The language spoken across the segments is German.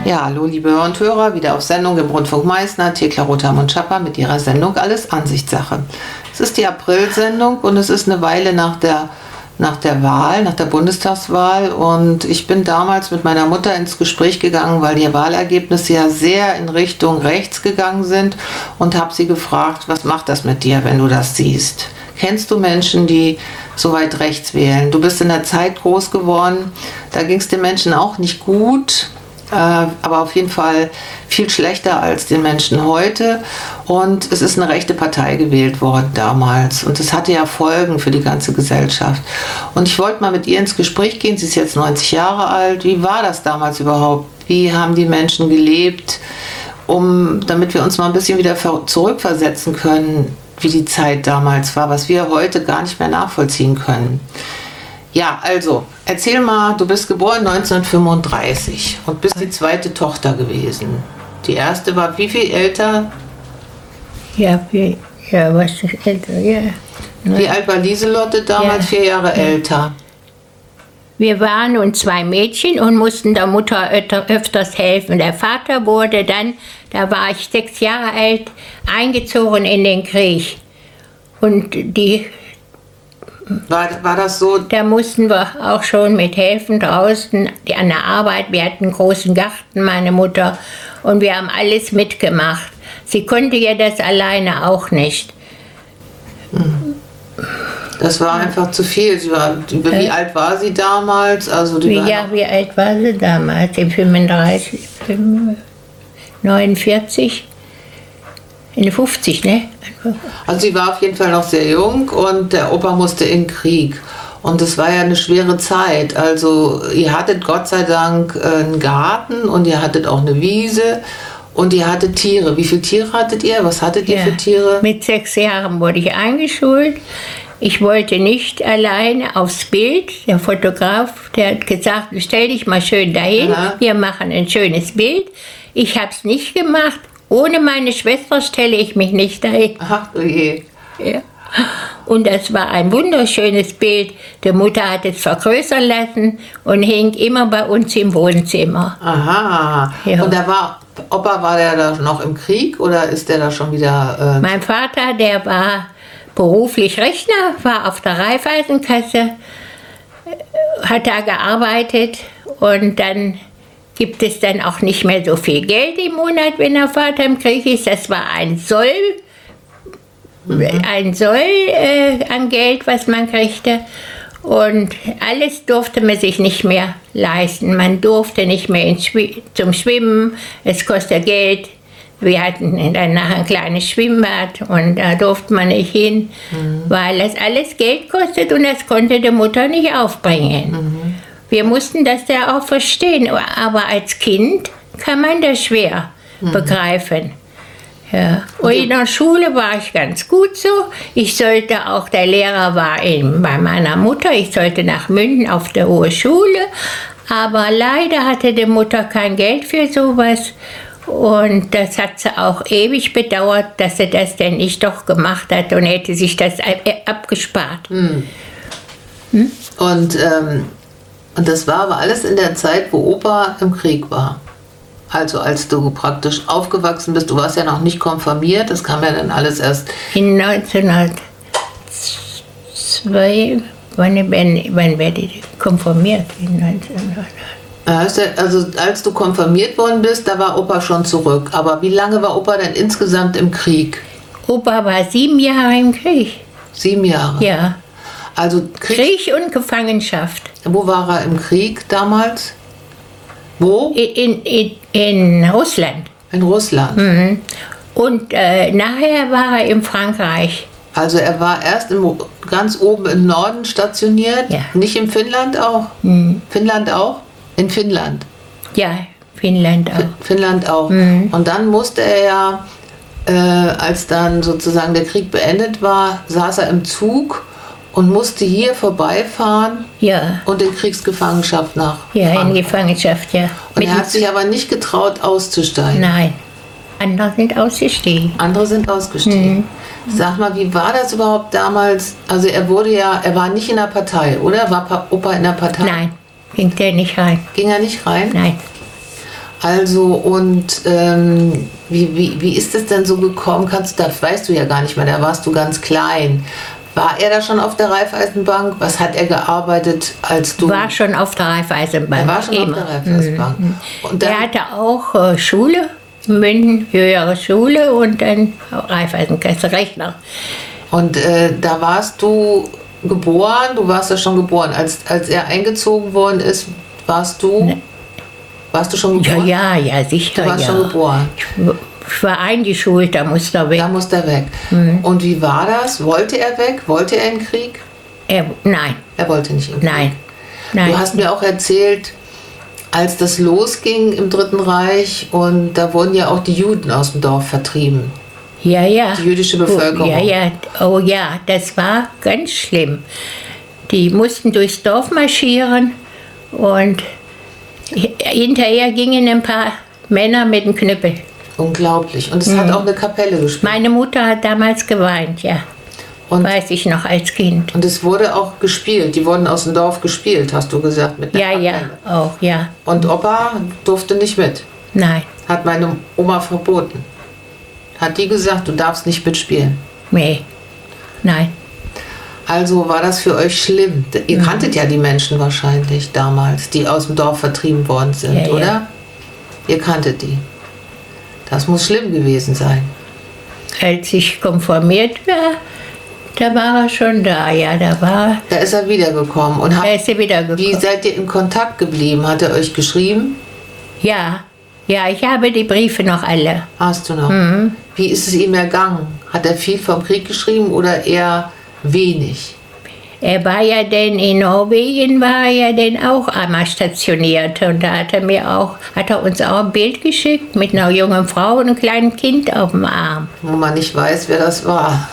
Ja, hallo liebe Hörer und Hörer, wieder auf Sendung im Rundfunk Meißner, Thekla Rother-Mund-Schapper mit ihrer Sendung Alles Ansichtssache. Es ist die April-Sendung und es ist eine Weile nach der Wahl, nach der Bundestagswahl, und ich bin damals mit meiner Mutter ins Gespräch gegangen, weil die Wahlergebnisse ja sehr in Richtung rechts gegangen sind, und habe sie gefragt, was macht das mit dir, wenn du das siehst? Kennst du Menschen, die so weit rechts wählen? Du bist in der Zeit groß geworden, da ging es den Menschen auch nicht gut, aber auf jeden Fall viel schlechter als den Menschen heute, und es ist eine rechte Partei gewählt worden damals, und es hatte ja Folgen für die ganze Gesellschaft, und ich wollte mal mit ihr ins Gespräch gehen. Sie ist jetzt 90 Jahre alt. Wie war das damals überhaupt? Wie haben die Menschen gelebt, damit wir uns mal ein bisschen wieder zurückversetzen können, wie die Zeit damals war, was wir heute gar nicht mehr nachvollziehen können. Ja, also, erzähl mal, du bist geboren 1935 und bist die zweite Tochter gewesen. Die erste war wie viel älter? Was ist älter, ja. Wie alt war Lieselotte damals? Ja. 4 Jahre älter. Wir waren nun 2 Mädchen und mussten der Mutter öfters helfen. Der Vater wurde dann, da war ich 6 Jahre alt, eingezogen in den Krieg. Und War das so? Da mussten wir auch schon mit helfen draußen an der Arbeit. Wir hatten einen großen Garten, meine Mutter, und wir haben alles mitgemacht. Sie konnte ja das alleine auch nicht. Das war einfach zu viel. Wie alt war sie damals? Also wie alt war sie damals? In 35, 49? In 50, ne? Also sie war auf jeden Fall noch sehr jung, und der Opa musste in den Krieg. Und es war ja eine schwere Zeit. Also ihr hattet Gott sei Dank einen Garten, und ihr hattet auch eine Wiese, und ihr hattet Tiere. Wie viele Tiere hattet ihr? Was hattet ihr für Tiere? Mit 6 Jahren wurde ich eingeschult. Ich wollte nicht alleine aufs Bild. Der Fotograf, der hat gesagt, stell dich mal schön dahin, wir machen ein schönes Bild. Ich habe es nicht gemacht. Ohne meine Schwester stelle ich mich nicht dahin. Ach, je. Ja. Und das war ein wunderschönes Bild. Die Mutter hat es vergrößern lassen und hing immer bei uns im Wohnzimmer. Aha. Ja. Und Opa, war der da noch im Krieg oder ist der da schon wieder? Mein Vater, der war beruflich Rechner, war auf der Raiffeisenkasse, hat da gearbeitet, und dann gibt es dann auch nicht mehr so viel Geld im Monat, wenn der Vater im Krieg ist. Das war ein Soll an Geld, was man kriegte. Und alles durfte man sich nicht mehr leisten. Man durfte nicht mehr zum Schwimmen, es kostet Geld. Wir hatten dann nachher ein kleines Schwimmbad, und da durfte man nicht hin, weil das alles Geld kostet, und das konnte die Mutter nicht aufbringen. Wir mussten das ja auch verstehen, aber als Kind kann man das schwer begreifen. Ja. Und in der Schule war ich ganz gut so. Der Lehrer war bei meiner Mutter, ich sollte nach München auf der Hohe Schule, aber leider hatte die Mutter kein Geld für sowas. Und das hat sie auch ewig bedauert, dass sie das denn nicht doch gemacht hat und hätte sich das abgespart. Und das war aber alles in der Zeit, wo Opa im Krieg war. Also als du praktisch aufgewachsen bist, du warst ja noch nicht konfirmiert, das kam ja dann alles erst... In 1902, wann werde ich konfirmiert? In 1900. Also als du konfirmiert worden bist, da war Opa schon zurück. Aber wie lange war Opa denn insgesamt im Krieg? Opa war 7 Jahre im Krieg. 7 Jahre? Ja. Also Krieg und Gefangenschaft. Wo war er im Krieg damals? Wo? In Russland. In Russland. Und nachher war er in Frankreich. Also er war erst ganz oben im Norden stationiert, nicht in Finnland auch? Finnland auch? In Finnland? Ja, Finnland auch. Finnland auch. Und dann musste er ja, als dann sozusagen der Krieg beendet war, saß er im Zug und musste hier vorbeifahren und in Kriegsgefangenschaft nach. Ja, in Gefangenschaft, ja. Und er hat sich aber nicht getraut, auszusteigen. Nein, andere sind ausgestiegen. Sag mal, wie war das überhaupt damals? Also er war nicht in der Partei, oder? War Opa in der Partei? Nein, ging der nicht rein. Ging er nicht rein? Nein. Also und wie ist es denn so gekommen? Das weißt du ja gar nicht mehr, da warst du ganz klein. War er da schon auf der Raiffeisenbank? Was hat er gearbeitet, als du... War schon auf der Raiffeisenbank. Er war schon auf der Raiffeisenbank. Und dann, Er hatte auch Schule, München, höhere Schule und dann Raiffeisenkasse, Rechner. und da warst du geboren, du warst ja schon geboren. Als er eingezogen worden ist, warst du schon geboren? Ja, sicher. Du warst schon geboren. Ich war eingeschult, da musste er weg. Da musste er weg. Und wie war das? Wollte er weg? Wollte er in den Krieg? Nein, Er wollte nicht in den Krieg. nein. Du hast mir auch erzählt, als das losging im Dritten Reich und da wurden ja auch die Juden aus dem Dorf vertrieben. Ja. Die jüdische Bevölkerung. Ja. Oh ja, das war ganz schlimm. Die mussten durchs Dorf marschieren und hinterher gingen ein paar Männer mit dem Knüppel. Unglaublich. Und es hat auch eine Kapelle gespielt. Meine Mutter hat damals geweint, ja. Und, Weiß ich noch als Kind. und es wurde auch gespielt. Die wurden aus dem Dorf gespielt, hast du gesagt. Mit der Ja, Kapelle. auch, ja. Und Opa durfte nicht mit. Nein, Hat meine Oma verboten. Hat die gesagt, du darfst nicht mitspielen. nee, nein. Also war das für euch schlimm. Ihr kanntet ja die Menschen wahrscheinlich damals, die aus dem Dorf vertrieben worden sind, Ja, ja. oder? Ihr kanntet die. Das muss schlimm gewesen sein. Als ich konformiert war, da war er schon da, ja, Da ist er wiedergekommen. Und da ist er wieder wie gekommen. seid ihr in Kontakt geblieben? Hat er euch geschrieben? Ja, ich habe die Briefe noch alle. Hast du noch? Wie ist es ihm ergangen? Hat er viel vom Krieg geschrieben oder eher wenig? Er war ja denn in Norwegen, war er ja denn auch einmal stationiert. Und da hat er uns auch ein Bild geschickt mit einer jungen Frau und einem kleinen Kind auf dem Arm. Wo man nicht weiß, wer das war.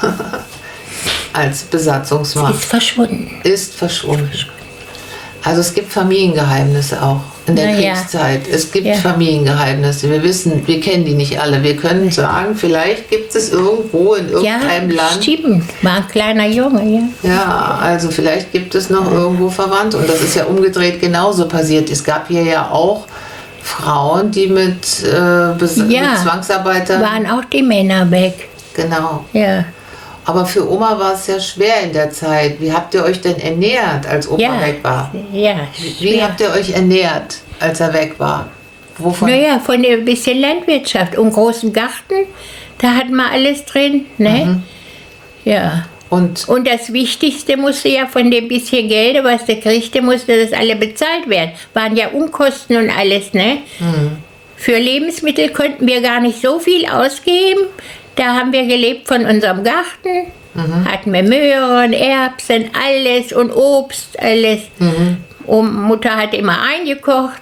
Als Besatzungsmacht. Ist verschwunden. Ist verschwunden. Also es gibt Familiengeheimnisse auch in der Na ja. Kriegszeit. Es gibt Ja. Familiengeheimnisse. Wir kennen die nicht alle. Wir können sagen, vielleicht gibt es irgendwo in irgendeinem Land. Stimmt. War ein kleiner Junge, ja. Ja, also vielleicht gibt es noch irgendwo Verwandte. Und das ist ja umgedreht genauso passiert. Es gab hier ja auch Frauen, die mit Zwangsarbeitern... Waren auch die Männer weg. Genau. Ja. Aber für Oma war es ja schwer in der Zeit. Wie habt ihr euch denn ernährt, als Opa Ja. weg war? Ja. Wie habt ihr euch ernährt, als er weg war? Wovon? Naja, von der bisschen Landwirtschaft und großen Garten, da hatten wir alles drin, ne? Ja. Und Und das Wichtigste musste ja von dem bisschen Geld, was der kriegte, musste das alle bezahlt werden. Waren ja Unkosten und alles, ne? Für Lebensmittel konnten wir gar nicht so viel ausgeben. Da haben wir gelebt von unserem Garten. Hatten wir Möhren, Erbsen, alles und Obst, alles. Und Mutter hat immer eingekocht.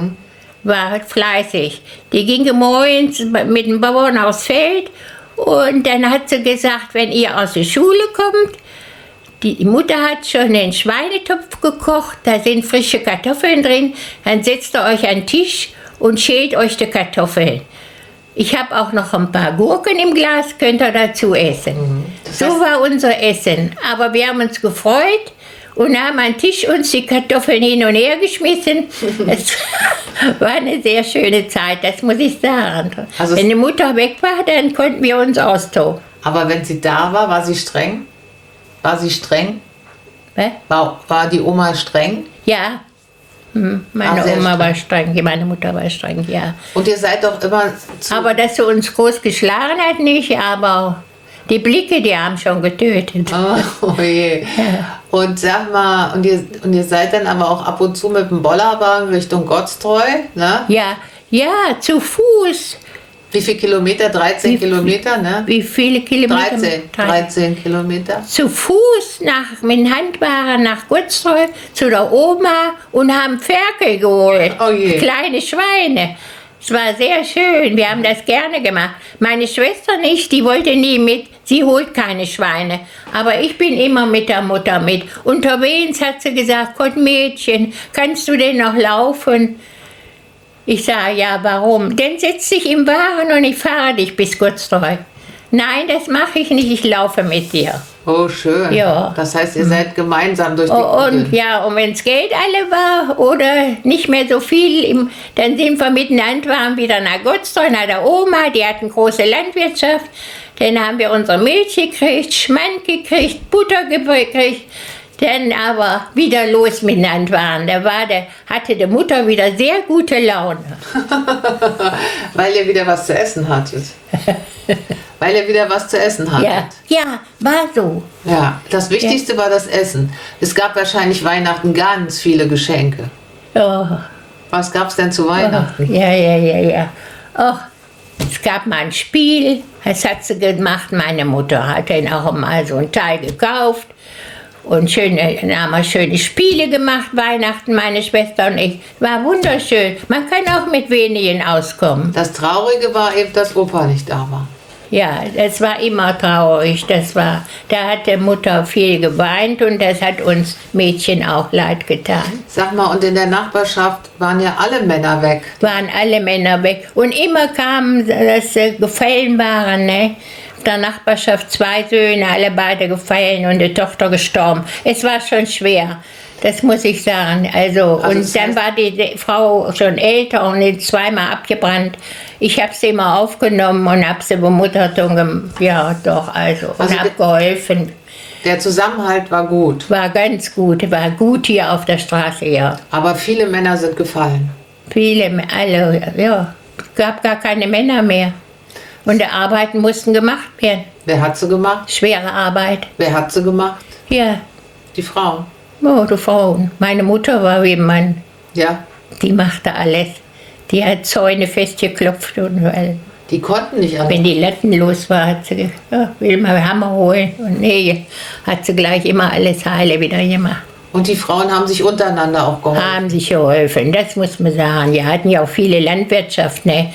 War fleißig. Die ging morgens mit dem Bauern aufs Feld und dann hat sie gesagt, wenn ihr aus der Schule kommt, die Mutter hat schon den Schweinetopf gekocht, da sind frische Kartoffeln drin, dann setzt ihr euch an den Tisch und schält euch die Kartoffeln. Ich habe auch noch ein paar Gurken im Glas, könnt ihr dazu essen. So war unser Essen. Aber wir haben uns gefreut und haben an den Tisch uns die Kartoffeln hin und her geschmissen. Es war eine sehr schöne Zeit, das muss ich sagen. Also wenn die Mutter weg war, dann konnten wir uns austoben. aber wenn sie da war, war sie streng? War sie streng? Ne? War die Oma streng? Ja, meine sehr Oma streng. war streng, meine Mutter war streng, ja. Und ihr seid doch immer zu... Aber dass sie uns groß geschlagen hat, nicht, aber die Blicke, die haben schon getötet. Oh je. Und sag mal, und ihr seid dann aber auch ab und zu mit dem Bollerwagen Richtung Gottstreu, ne? Ja, zu Fuß. Wie viele Kilometer? 13 Kilometer, ne? Wie viele Kilometer? 13 Kilometer. Zu Fuß mit dem Handwagen nach Gottstreu zu der Oma und haben Ferkel geholt. Oh je. Kleine Schweine. Es war sehr schön, wir haben das gerne gemacht. Meine Schwester nicht, die wollte nie mit, sie holt keine Schweine. Aber ich bin immer mit der Mutter mit. Unterwegs hat sie gesagt, Gott Mädchen, kannst du denn noch laufen? Ich sage, ja, warum? Dann setz dich im Wagen und ich fahre dich bis Gottstreu. Nein, das mache ich nicht, ich laufe mit dir. Oh, schön. Ja. Das heißt, ihr seid gemeinsam durch die Und wenn's Geld alle war oder nicht mehr so viel, dann sind wir miteinander, waren wieder nach Gottsdorf, nach der Oma, die hat eine große Landwirtschaft. Dann haben wir unsere Milch gekriegt, Schmand gekriegt, Butter gekriegt. Dann aber wieder los miteinander waren. Hatte die Mutter wieder sehr gute Laune. Weil ihr wieder was zu essen hattet. Weil ihr wieder was zu essen hattet. Ja, war so. Ja, das Wichtigste war das Essen. Es gab wahrscheinlich Weihnachten ganz viele Geschenke. Oh. Was gab es denn zu Weihnachten? Ja. Oh, es gab mal ein Spiel, das hat sie gemacht. Meine Mutter hat dann auch mal so ein Teil gekauft. Und dann haben wir schöne Spiele gemacht, Weihnachten, meine Schwester und ich. War wunderschön. Man kann auch mit wenigen auskommen. Das Traurige war eben, dass Opa nicht da war. Ja, das war immer traurig. Da hat die Mutter viel geweint und das hat uns Mädchen auch leid getan. Sag mal, und in der Nachbarschaft waren ja alle Männer weg. Waren alle Männer weg. Und immer kamen, dass sie gefallen waren, ne? Der Nachbarschaft 2 Söhne, alle beide gefallen und die Tochter gestorben. Es war schon schwer, das muss ich sagen. Und dann war die Frau schon älter und ist zweimal abgebrannt. Ich habe sie immer aufgenommen und habe sie bemuttert und und habe geholfen. Der Zusammenhalt war gut. War ganz gut, war gut hier auf der Straße, ja. Aber viele Männer sind gefallen. Alle, ja. Es gab gar keine Männer mehr. Und die Arbeiten mussten gemacht werden. Wer hat sie gemacht? Schwere Arbeit. Wer hat sie gemacht? Ja. Die Frau. Oh, die Frauen. Meine Mutter war wie ein Mann. Ja. Die machte alles. Die hat Zäune festgeklopft. Die konnten nicht alles. Wenn die Latten los war, hat sie gesagt, will mal Hammer holen. Und nee, hat sie gleich immer alles heile wieder gemacht. Und die Frauen haben sich untereinander auch geholfen? Haben sich geholfen, das muss man sagen. Die hatten ja auch viele Landwirtschaft, ne?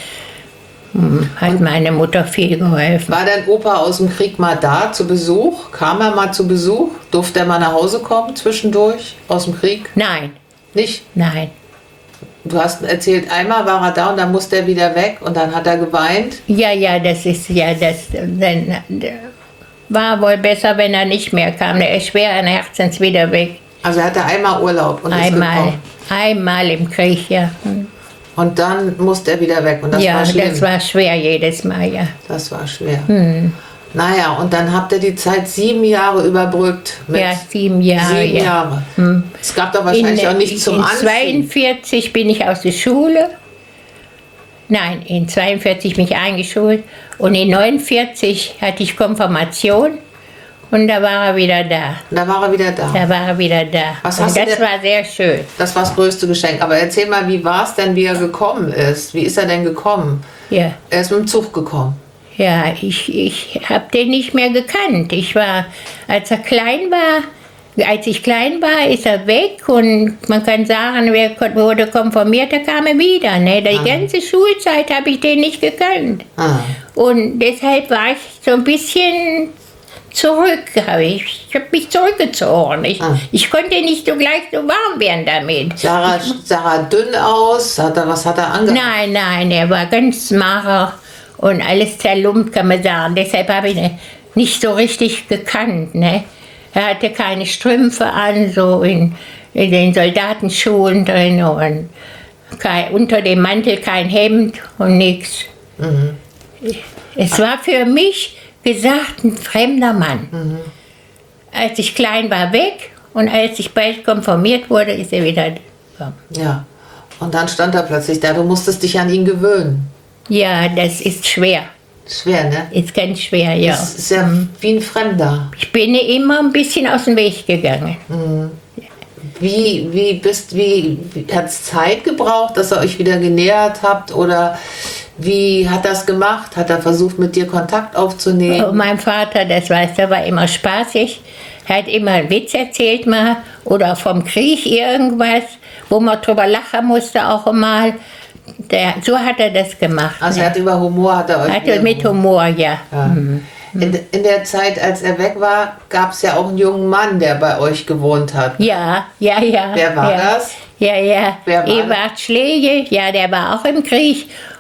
Hat meine Mutter viel geholfen. War dein Opa aus dem Krieg mal da zu Besuch? Kam er mal zu Besuch? Durfte er mal nach Hause kommen zwischendurch aus dem Krieg? Nein. Nicht? Nein. Du hast erzählt, einmal war er da und dann musste er wieder weg und dann hat er geweint? Ja, das dann war wohl besser, wenn er nicht mehr kam. Er ist schweren Herzens wieder weg. Also er hatte einmal Urlaub und ist gekommen? Einmal im Krieg, ja. Und dann musste er wieder weg und das war schlimm? Ja, das war schwer jedes Mal, ja. Das war schwer. Naja, und dann habt ihr die Zeit 7 Jahre überbrückt. Ja, 7 Jahre. 7 Jahre. Es gab doch wahrscheinlich auch nichts zum Anziehen. In 1942 bin ich aus der Schule. Nein, in 1942 bin ich eingeschult. Und in 1949 hatte ich Konfirmation. Und da war er wieder da. Da war er wieder da. Da war er wieder da. Was und hast das du war sehr schön. Das war das größte Geschenk. Aber erzähl mal, wie war es denn, wie er gekommen ist? Wie ist er denn gekommen? Ja. Er ist mit dem Zug gekommen. Ja, ich habe den nicht mehr gekannt. Als ich klein war, ist er weg und man kann sagen, wer wurde konfirmiert, da kam er wieder. Ne? Die ganze Schulzeit habe ich den nicht gekannt. Und deshalb war ich so ein bisschen zurück. Ich habe mich zurückgezogen. Ich konnte nicht so gleich so warm werden damit. Sah er dünn aus? Was hat er angehabt? Nein, er war ganz mager. Und alles zerlumpt, kann man sagen. Deshalb habe ich ihn nicht so richtig gekannt. Ne? Er hatte keine Strümpfe an, so in den Soldatenschuhen drin. Und unter dem Mantel kein Hemd und nichts. Es war für mich gesagt ein fremder Mann. Als ich klein war, weg. Und als ich bald konfirmiert wurde, ist er wieder gekommen. Ja, und dann stand er plötzlich da. Du musstest dich an ihn gewöhnen. Ja, das ist schwer. Schwer, ne? Ist ganz schwer, ja. Das ist ja wie ein Fremder. Ich bin immer ein bisschen aus dem Weg gegangen. Wie hat es Zeit gebraucht, dass ihr euch wieder genähert habt? Oder wie hat er es gemacht? Hat er versucht, mit dir Kontakt aufzunehmen? Oh, mein Vater, das weißt du, war immer spaßig. Er hat immer einen Witz erzählt mal. Oder vom Krieg irgendwas, wo man drüber lachen musste auch mal. So hat er das gemacht. Also er hat über Humor, mit Humor, ja. In der Zeit, als er weg war, gab es ja auch einen jungen Mann, der bei euch gewohnt hat. Ja. Wer war das? Ja. Wer war Ewart Schläge, ja, der war auch im Krieg.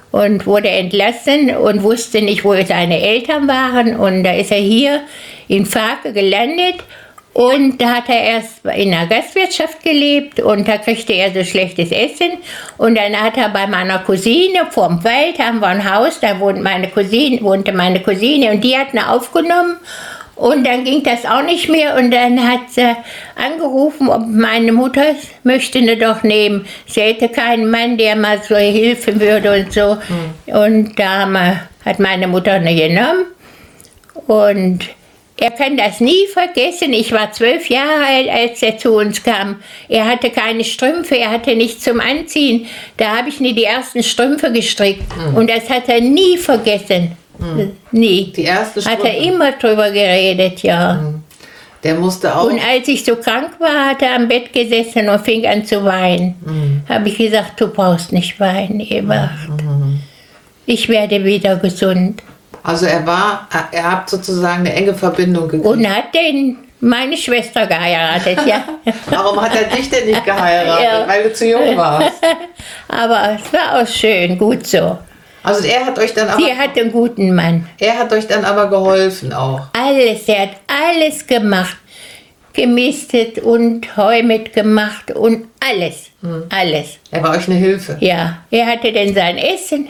und wurde entlassen und wusste nicht, wo seine Eltern waren. Und da ist er hier in Farke gelandet. Und da hat er erst in der Gastwirtschaft gelebt und da kriegte er so schlechtes Essen. Und dann hat er bei meiner Cousine, vorm Wald haben wir ein Haus, da wohnte meine Cousine und die hat ihn aufgenommen. Und dann ging das auch nicht mehr und dann hat sie angerufen, ob meine Mutter möchte ihn doch nehmen. Sie hätte keinen Mann, der mal so helfen würde und so. Und da hat meine Mutter ihn genommen und er kann das nie vergessen. Ich war 12 Jahre alt, als er zu uns kam. Er hatte keine Strümpfe, er hatte nichts zum Anziehen. Da habe ich nie die ersten Strümpfe gestrickt. Und das hat er nie vergessen. Nie. Die erste Strümpfe? Hat er immer drüber geredet, ja. Der musste auch... Und als ich so krank war, hat er am Bett gesessen und fing an zu weinen. Habe ich gesagt, du brauchst nicht weinen, Ewald. Ich werde wieder gesund. Also er hat sozusagen eine enge Verbindung gekriegt. Und hat meine Schwester geheiratet, ja. Warum hat er dich denn nicht geheiratet? Ja. Weil du zu jung warst. Aber es war auch schön, gut so. Also er hat euch dann aber... Sie hat einen guten Mann. Er hat euch dann aber geholfen auch. Alles, er hat alles gemacht. Gemistet und Heu mitgemacht und alles. Alles. Er war euch eine Hilfe. Ja, er hatte dann sein Essen,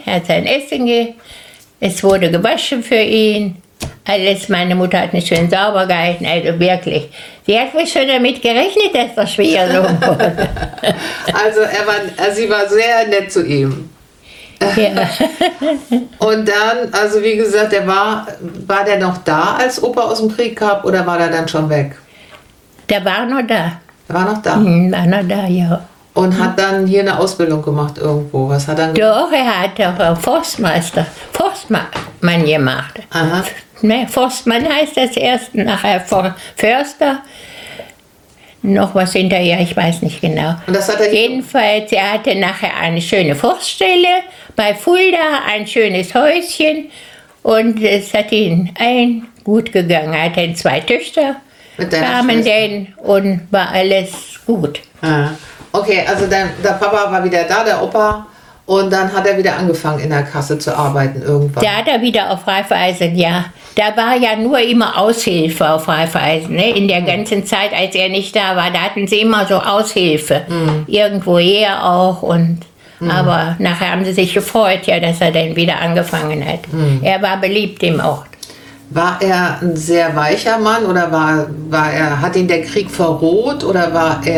es wurde gewaschen für ihn. Alles, meine Mutter hat ihn schön sauber gehalten, also wirklich. Sie hat wohl schon damit gerechnet, dass der Schwiegersohn wurde. Also sie war sehr nett zu ihm. Ja. Und dann, also wie gesagt, war der noch da, als Opa aus dem Krieg kam, oder war der dann schon weg? Der war noch da. Der war noch da? War noch da, ja. Und hat dann hier eine Ausbildung gemacht irgendwo. Was hat er dann gemacht? Doch, er hat auch Forstmann gemacht. Aha. Ne, Forstmann heißt das erst, nachher Förster. Noch was hinterher, ich weiß nicht genau. Und das hat er jedenfalls, er hatte nachher eine schöne Forststelle bei Fulda, ein schönes Häuschen. Und es hat ihm allen gut gegangen. Er hatte 2 Töchter, kamen denn und war alles gut. Aha. Okay, also der Papa war wieder da, der Opa, und dann hat er wieder angefangen in der Kasse zu arbeiten irgendwann. Da hat er wieder auf Raiffeisen, ja. Da war ja nur immer Aushilfe auf Raiffeisen, ne? In der ganzen Zeit, als er nicht da war, da hatten sie immer so Aushilfe. Irgendwoher auch aber nachher haben sie sich gefreut, ja, dass er dann wieder angefangen hat. Er war beliebt im Ort. War er ein sehr weicher Mann oder hat ihn der Krieg verroht oder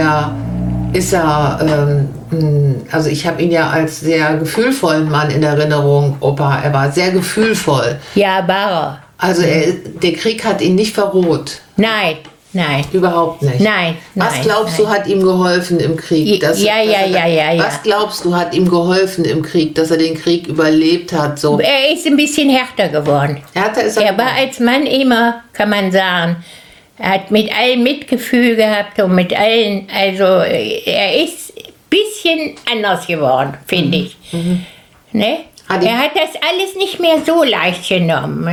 also ich habe ihn ja als sehr gefühlvollen Mann in Erinnerung, Opa, er war sehr gefühlvoll. Ja, war er. Also der Krieg hat ihn nicht verroht? Nein. Überhaupt nicht? Nein. Was glaubst du, hat ihm geholfen im Krieg? Was glaubst du, hat ihm geholfen im Krieg, dass er den Krieg überlebt hat? So? Er ist ein bisschen härter geworden. Er war als Mann immer, kann man sagen, er hat mit allen Mitgefühl gehabt und mit allen, also er ist ein bisschen anders geworden, finde ich. Ne? Er hat das alles nicht mehr so leicht genommen.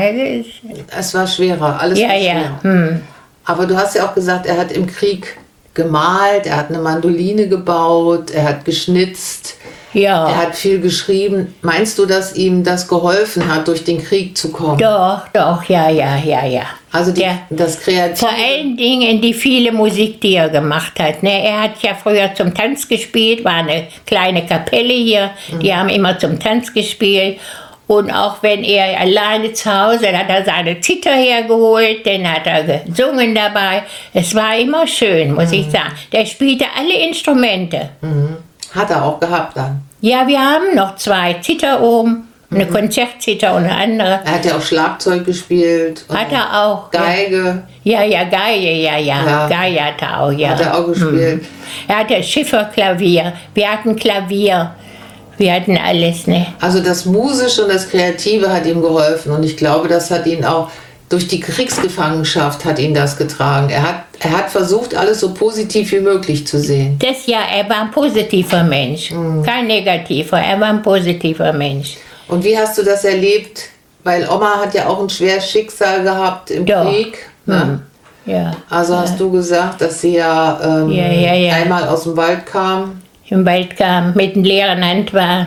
Es war schwerer, alles war schwerer. Aber du hast ja auch gesagt, er hat im Krieg gemalt, er hat eine Mandoline gebaut, er hat geschnitzt, er hat viel geschrieben. Meinst du, dass ihm das geholfen hat, durch den Krieg zu kommen? Doch, ja. Also das Kreative. Vor allen Dingen die viele Musik, die er gemacht hat. Ne? Er hat ja früher zum Tanz gespielt, war eine kleine Kapelle hier, die haben immer zum Tanz gespielt. Und auch wenn er alleine zu Hause, dann hat er seine Zither hergeholt, dann hat er gesungen dabei. Es war immer schön, muss ich sagen. Der spielte alle Instrumente. Hat er auch gehabt dann? Ja, wir haben noch 2 Zither oben, eine Konzertzither und eine andere. Er hat ja auch Schlagzeug gespielt. Hat er auch. Geige. Ja, Geige, ja. Geige hat er auch, ja. Hat er auch gespielt. Er hatte Schifferklavier, wir hatten Klavier. Wir hatten alles, ne? Also das Musische und das Kreative hat ihm geholfen und ich glaube, das hat ihn auch durch die Kriegsgefangenschaft hat ihn das getragen. Er hat versucht, alles so positiv wie möglich zu sehen. Er war ein positiver Mensch, kein negativer, er war ein positiver Mensch. Und wie hast du das erlebt? Weil Oma hat ja auch ein schweres Schicksal gehabt im Krieg. Ne? Ja. Also hast du gesagt, dass sie ja einmal aus dem Wald kam. Im Wald kam, mit einem leeren Hand war.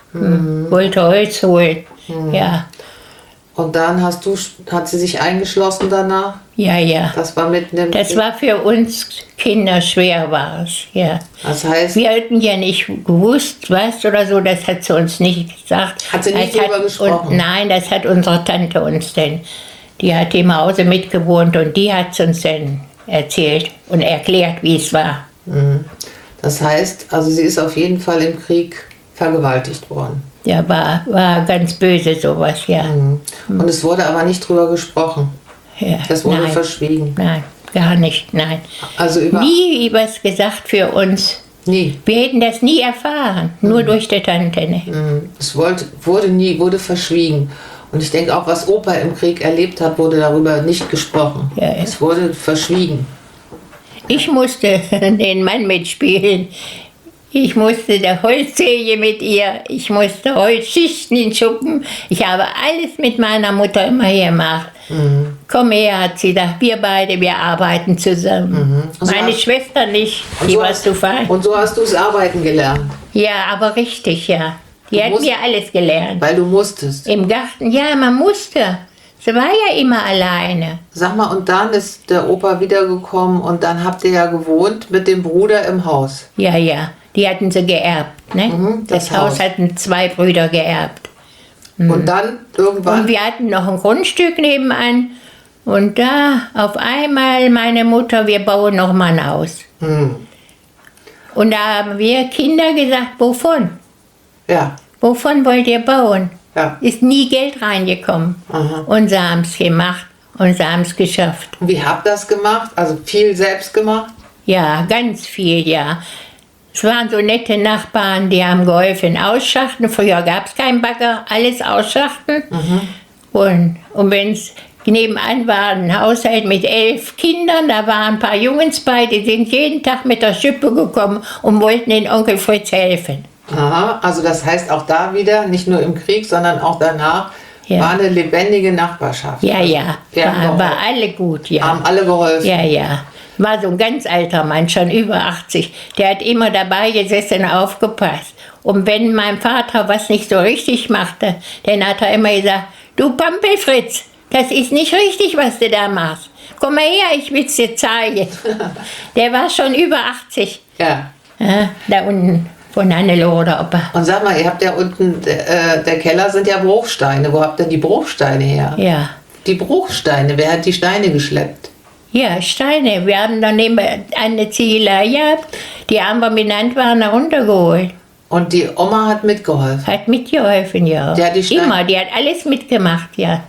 Wollte Holz holen. Ja, Und dann hat sie sich eingeschlossen danach? ja. Das war mitten im Das Krieg. war für uns Kinder schwer, war es, ja. Das heißt, Wir hatten ja nicht gewusst, was oder so, das hat sie uns nicht gesagt. Hat sie nicht Das drüber gesprochen? Und nein, das hat unsere Tante uns denn. Die hat im Hause mitgewohnt und die hat es uns dann erzählt und erklärt, wie es war. das heißt, also sie ist auf jeden Fall im Krieg vergewaltigt worden. Ja, war ganz böse sowas, ja. Und es wurde aber nicht drüber gesprochen. Ja, Das wurde nein, verschwiegen. nein, gar nicht, nein. Also Nie was gesagt für uns. Nie. Wir hätten das nie erfahren, nur durch die Tante. Ne? Es wurde verschwiegen. Und ich denke auch, was Opa im Krieg erlebt hat, wurde darüber nicht gesprochen. Ja. Es wurde verschwiegen. Ich musste den Mann mitspielen. Ich musste der Holzsäge mit ihr. Ich musste Holzschichten in Schuppen. Ich habe alles mit meiner Mutter immer gemacht. Komm her, hat sie gesagt, wir beide, wir arbeiten zusammen. Also Meine Schwester nicht, Und die so war hast- zu fein. Und so hast du es arbeiten gelernt, Ja, aber richtig, ja. Die hat musst- mir alles gelernt. weil du musstest. Im Garten, ja, man musste. Sie war ja immer alleine. Sag mal, und dann ist der Opa wiedergekommen und dann habt ihr ja gewohnt mit dem Bruder im Haus. Ja, die hatten sie geerbt. Ne? das Das Haus Haus. hatten 2 Brüder geerbt. Und dann irgendwann... Und wir hatten noch ein Grundstück nebenan. Und da auf einmal meine Mutter, wir bauen noch mal ein Haus. Und da haben wir Kinder gesagt, wovon? Ja, Wovon wollt ihr bauen? ja. Ist nie Geld reingekommen. Und sie haben es gemacht und sie haben es geschafft. Und wie habt ihr das gemacht? Also viel selbst gemacht? Ja, ganz viel, ja. Es waren so nette Nachbarn, die haben geholfen, ausschachten. Früher gab es keinen Bagger, alles ausschachten. Und wenn es nebenan war ein Haushalt mit 11 Kindern, da waren ein paar Jungs bei, die sind jeden Tag mit der Schippe gekommen und wollten den Onkel Fritz helfen. Aha, also das heißt auch da wieder, nicht nur im Krieg, sondern auch danach, Ja. war eine lebendige Nachbarschaft. Ja, Wir haben war alle gut, ja. haben alle geholfen. Ja. War so ein ganz alter Mann, schon über 80. Der hat immer dabei gesessen und aufgepasst. Und wenn mein Vater was nicht so richtig machte, dann hat er immer gesagt, du Pampelfritz, das ist nicht richtig, was du da machst. Komm mal her, ich will's dir zeigen. Der war schon über 80. Ja. Ja, da unten von Hannelore oder Opa. Und sag mal, ihr habt ja unten, der Keller sind ja Bruchsteine. Wo habt ihr die Bruchsteine her? Ja. Die Bruchsteine, wer hat die Steine geschleppt? Ja, Steine. Wir haben daneben eine Ziegelei gehabt, die haben wir mit Handwaren runtergeholt. Und die Oma hat mitgeholfen. Hat mitgeholfen, ja. Die hat die Steine- Immer, die hat alles mitgemacht, ja.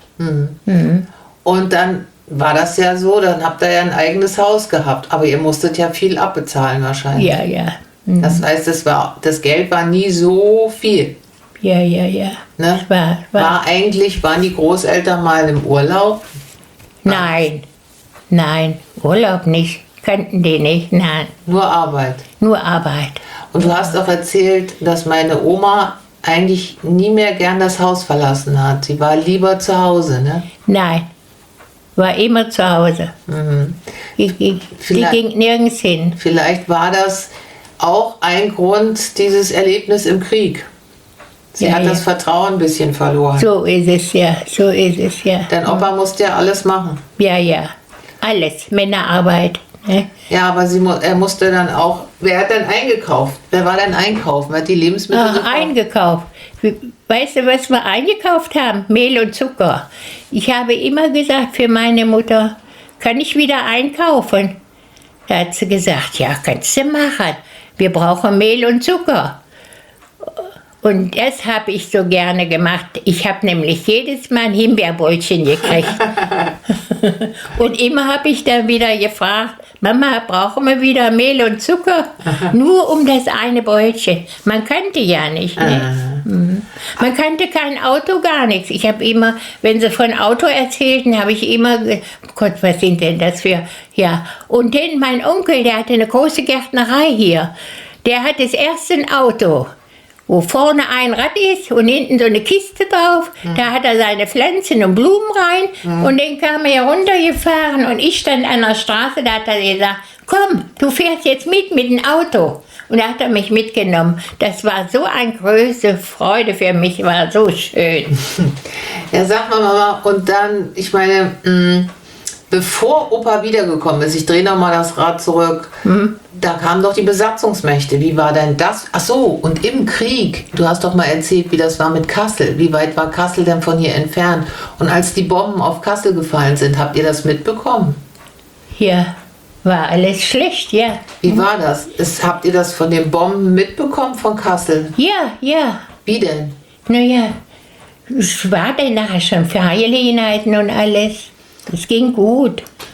Und dann war das ja so, dann habt ihr ja ein eigenes Haus gehabt. Aber ihr musstet ja viel abbezahlen wahrscheinlich. Ja. Das heißt, das Geld war nie so viel. Ja. Ne? Waren die Großeltern mal im Urlaub? Nein, Urlaub nicht. Kannten die nicht, nein. Nur Arbeit. Nur Arbeit. Und du hast auch erzählt, dass meine Oma eigentlich nie mehr gern das Haus verlassen hat. Sie war lieber zu Hause, ne? Nein, war immer zu Hause. Die Vielleicht- ging nirgends hin. Vielleicht war das auch ein Grund, dieses Erlebnis im Krieg. Sie Ja, hat ja. das Vertrauen ein bisschen verloren. So ist es ja. Dein Opa musste ja alles machen. Ja. Alles, Männerarbeit. Ne? Ja, aber er musste dann auch... Wer hat dann eingekauft? Wer war denn einkaufen? Wer hat die Lebensmittel gekauft? Eingekauft. Weißt du, was wir eingekauft haben? Mehl und Zucker. Ich habe immer gesagt für meine Mutter, kann ich wieder einkaufen? Da hat sie gesagt, ja, kannst du machen. Wir brauchen Mehl und Zucker. Und das habe ich so gerne gemacht. Ich habe nämlich jedes Mal ein Himbeerbrötchen gekriegt. Und immer habe ich dann wieder gefragt, Mama, brauchen wir wieder Mehl und Zucker? Nur um das eine Brötchen. Man kannte ja nicht. Ne? Man kannte kein Auto, gar nichts. Ich habe immer, wenn sie von Auto erzählten, habe ich immer, Gott, was sind denn das für, ja. Und dann mein Onkel, der hatte eine große Gärtnerei hier. Der hat das erste Auto, wo vorne ein Rad ist und hinten so eine Kiste drauf. Da hat er seine Pflanzen und Blumen rein und dann kam er hier runtergefahren und ich stand an der Straße, da hat er gesagt, komm, du fährst jetzt mit dem Auto. Und da hat er mich mitgenommen. Das war so eine große Freude für mich, war so schön. Ja, sag mal, Mama, und dann, ich meine, bevor Opa wiedergekommen ist, ich drehe nochmal das Rad zurück, da kamen doch die Besatzungsmächte. Wie war denn das? Ach so, und im Krieg, du hast doch mal erzählt, wie das war mit Kassel. Wie weit war Kassel denn von hier entfernt? Und als die Bomben auf Kassel gefallen sind, habt ihr das mitbekommen? Ja, war alles schlecht, ja. Wie war das? Habt ihr das von den Bomben mitbekommen von Kassel? Ja, ja. Wie denn? Naja, es war dann nachher schon Feierlichkeiten und alles. Das ging gut.